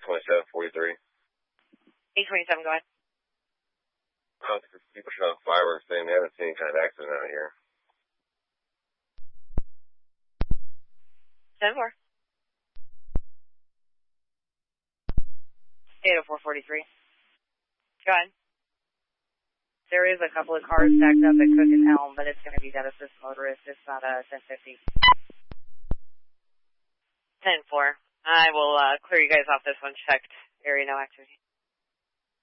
82743. 827, go ahead. People shot fireworks saying they haven't seen any kind of accident out here. 10-4. 80443. Go ahead. There is a couple of cars stacked up at Cook and Elm, but it's going to be that assist motorist. It's not a 1050. 10-4. I will clear you guys off this one. Checked. Area no activity.